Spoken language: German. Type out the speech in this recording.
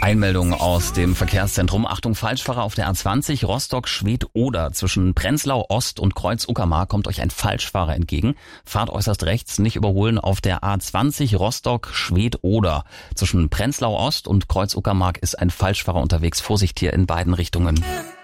Einmeldung aus dem Verkehrszentrum. Achtung, Falschfahrer auf der A20 Rostock-Schwedt-Oder. Zwischen Prenzlau Ost und Kreuz-Uckermark kommt euch ein Falschfahrer entgegen. Fahrt äußerst rechts, nicht überholen auf der A20 Rostock-Schwedt-Oder. Zwischen Prenzlau Ost und Kreuz-Uckermark ist ein Falschfahrer unterwegs. Vorsicht hier in beiden Richtungen.